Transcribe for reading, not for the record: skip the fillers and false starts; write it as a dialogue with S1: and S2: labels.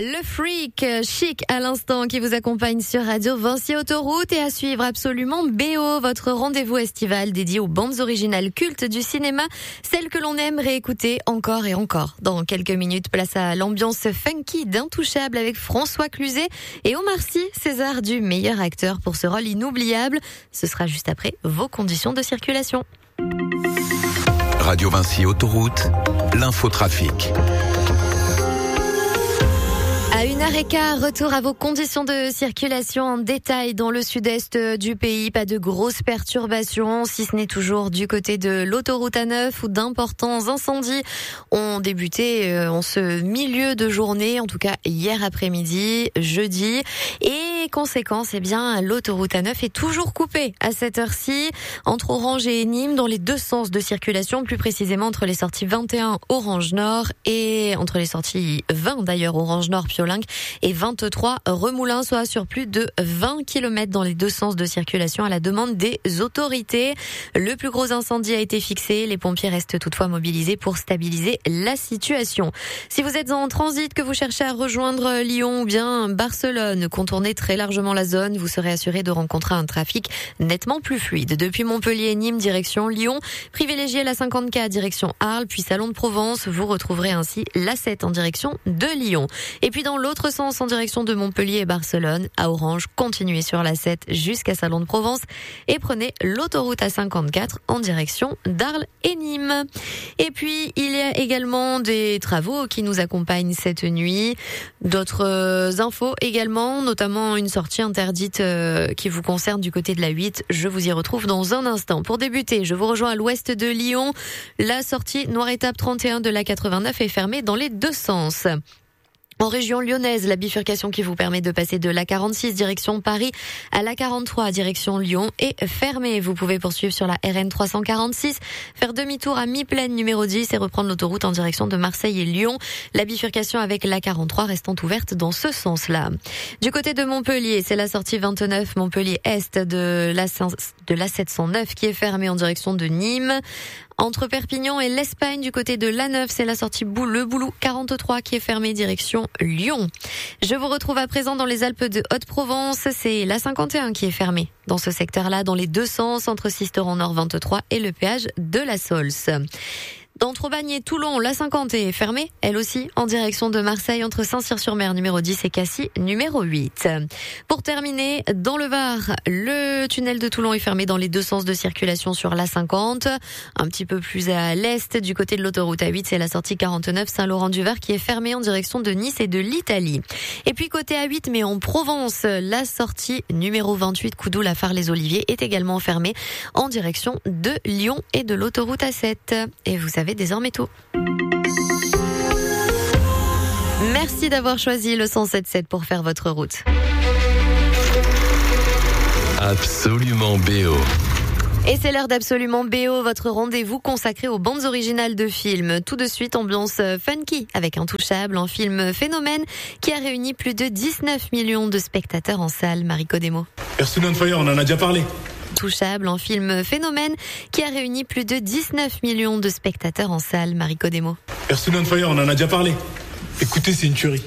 S1: Le Freak Chic à l'instant qui vous accompagne sur Radio Vinci Autoroute et à suivre absolument BO, votre rendez-vous estival dédié aux bandes originales cultes du cinéma, celles que l'on aime réécouter encore et encore. Dans quelques minutes, place à l'ambiance funky d'Intouchable avec François Cluzet et Omar Sy, César du meilleur acteur pour ce rôle inoubliable. Ce sera juste après vos conditions de circulation.
S2: Radio Vinci Autoroute, l'infotrafic.
S1: À 1h15, retour à vos conditions de circulation en détail dans le sud-est du pays. Pas de grosses perturbations, si ce n'est toujours du côté de l'autoroute A9 où d'importants incendies ont débuté en ce milieu de journée, en tout cas hier après-midi, jeudi. Et conséquence, l'autoroute A9 est toujours coupée à cette heure-ci entre Orange et Nîmes dans les deux sens de circulation, plus précisément entre les sorties 21 Orange Nord et entre les sorties 20 d'ailleurs Orange Nord Piolinck et 23 Remoulins, soit sur plus de 20 km dans les deux sens de circulation à la demande des autorités. Le plus gros incendie a été fixé. Les pompiers restent toutefois mobilisés pour stabiliser la situation. Si vous êtes en transit, que vous cherchez à rejoindre Lyon ou bien Barcelone, contournez très largement la zone. Vous serez assuré de rencontrer un trafic nettement plus fluide. Depuis Montpellier et Nîmes, direction Lyon, privilégiez la 54 direction Arles, puis Salon de Provence. Vous retrouverez ainsi la 7 en direction de Lyon. Et puis dans l'autre sens, en direction de Montpellier et Barcelone, à Orange, continuez sur la 7 jusqu'à Salon de Provence et prenez l'autoroute A54 en direction d'Arles et Nîmes. Et puis, il y a également des travaux qui nous accompagnent cette nuit. D'autres infos également, notamment une sortie interdite qui vous concerne du côté de la 8. Je vous y retrouve dans un instant. Pour débuter, je vous rejoins à l'ouest de Lyon. La sortie Noir-Étape 31 de la 89 est fermée dans les deux sens. En région lyonnaise, la bifurcation qui vous permet de passer de la 46 direction Paris à la 43 direction Lyon est fermée. Vous pouvez poursuivre sur la RN 346, faire demi-tour à mi-plaine numéro 10 et reprendre l'autoroute en direction de Marseille et Lyon. La bifurcation avec la 43 restant ouverte dans ce sens-là. Du côté de Montpellier, c'est la sortie 29 Montpellier-Est de la 709 qui est fermée en direction de Nîmes. Entre Perpignan et l'Espagne, du côté de l'A9, c'est la sortie Le Boulou 43 qui est fermée direction Lyon. Je vous retrouve à présent dans les Alpes de Haute-Provence. C'est la 51 qui est fermée dans ce secteur-là, dans les deux sens, entre Sisteron Nord 23 et le péage de la Saulce. Entre Aubagne et Toulon, la 50 est fermée, elle aussi, en direction de Marseille, entre Saint-Cyr-sur-Mer numéro 10 et Cassis numéro 8. Pour terminer, dans le Var, le tunnel de Toulon est fermé dans les deux sens de circulation sur la 50. Un petit peu plus à l'est, du côté de l'autoroute A8, c'est la sortie 49 Saint-Laurent-du-Var qui est fermée en direction de Nice et de l'Italie. Et puis côté A8, mais en Provence, la sortie numéro 28 Coudoux-la-Phare-les-Oliviers est également fermée en direction de Lyon et de l'autoroute A7. Et vous savez désormais tout. Merci d'avoir choisi le 107.7 pour faire votre route.
S2: Absolument BO.
S1: Et c'est l'heure d'Absolument BO, votre rendez-vous consacré aux bandes originales de films. Tout de suite, ambiance funky avec Intouchable, un film phénomène qui a réuni plus de 19 millions de spectateurs en salle. Mariko Demo.
S3: Earth, Wind & Fire, on en a déjà parlé.
S1: Intouchable, un film phénomène qui a réuni plus de 19 millions de spectateurs en salle. Mariko Demo.
S3: Earth, Wind & Fire, on en a déjà parlé. Écoutez, c'est une tuerie.